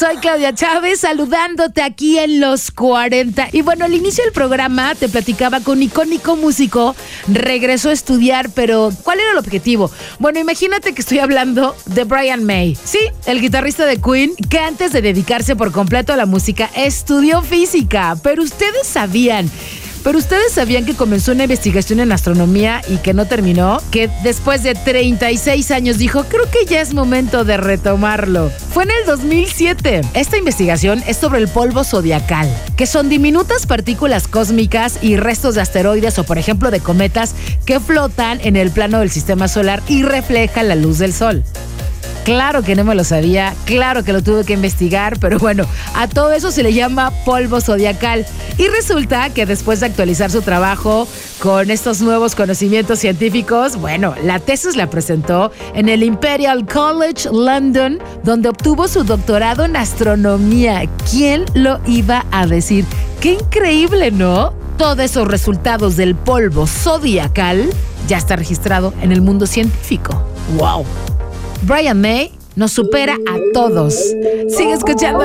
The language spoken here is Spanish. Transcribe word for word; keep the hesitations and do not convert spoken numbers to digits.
Soy Claudia Chávez saludándote aquí en Los cuarenta. Y bueno, al inicio del programa te platicaba que un icónico músico regresó a estudiar, pero ¿cuál era el objetivo? Bueno, imagínate que estoy hablando de Brian May. Sí, el guitarrista de Queen, que antes de dedicarse por completo a la música estudió física. Pero ustedes sabían... Pero ustedes sabían que comenzó una investigación en astronomía y que no terminó, que después de treinta y seis años dijo, creo que ya es momento de retomarlo. Fue en el dos mil siete. Esta investigación es sobre el polvo zodiacal, que son diminutas partículas cósmicas y restos de asteroides o por ejemplo de cometas que flotan en el plano del sistema solar y reflejan la luz del sol. Claro que no me lo sabía, claro que lo tuve que investigar, pero bueno, a todo eso se le llama polvo zodiacal. Y resulta que después de actualizar su trabajo con estos nuevos conocimientos científicos, bueno, la tesis la presentó en el Imperial College London, donde obtuvo su doctorado en astronomía. ¿Quién lo iba a decir? ¡Qué increíble!, ¿no? Todos esos resultados del polvo zodiacal ya está registrado en el mundo científico. ¡Wow! Brian May nos supera a todos. Sigue escuchando